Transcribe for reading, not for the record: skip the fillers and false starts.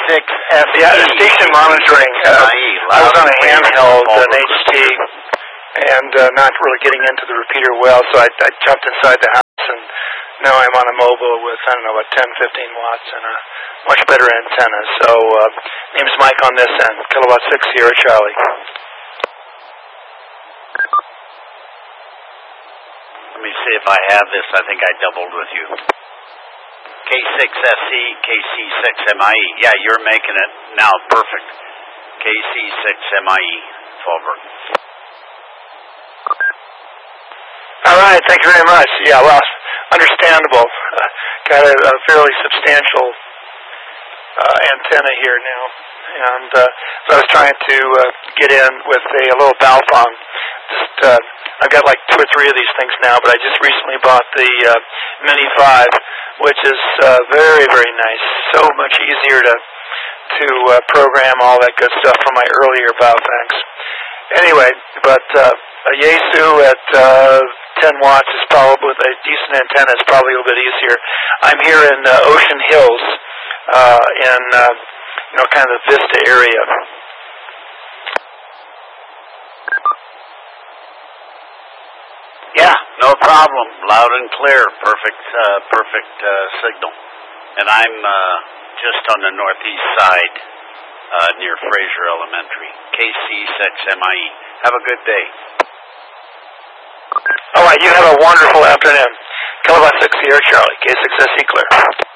K6SE. Yeah, station monitoring. I was on a handheld, an HT, and not really getting into the repeater well, so I jumped inside the house, and now I'm on a mobile with, I don't know, about 10, 15 watts and a much better antenna. So, name's Mike on this end, Kilowatt 6 Sierra Charlie. Let me see if I have this. I think I doubled with you. K6SE, KC6MIE. Yeah, you're making it now perfect. KC6MIE, Fulbert. All right, thank you very much. Yeah, well, understandable. Got a fairly substantial antenna here now, and so I was trying to get in with a little Balfong. I've got like 2 or 3 of these things now, but I just recently bought the Mini 5, which is very, very nice. So much easier to program all that good stuff from my earlier Balfongs. Anyway, but a Yaesu at 10 watts is probably, with a decent antenna, is probably a little bit easier. I'm here in Ocean Hills, in kind of the Vista area. Yeah, no problem. Loud and clear. Perfect signal. And I'm just on the northeast side, near Fraser Elementary. KC6MIE. Have a good day. All right, you have a wonderful afternoon. Kilowatt 6 Sierra Charlie, K6SE clear.